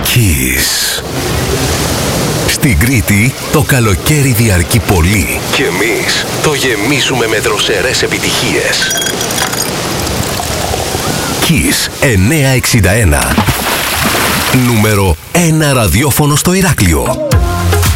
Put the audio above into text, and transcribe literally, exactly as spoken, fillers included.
Kiss. Στην Κρήτη το καλοκαίρι διαρκεί πολύ και εμείς το γεμίζουμε με δροσερές επιτυχίες. Kiss εννιακόσια εξήντα ένα. Νούμερο ένα ραδιόφωνο στο Ηράκλειο.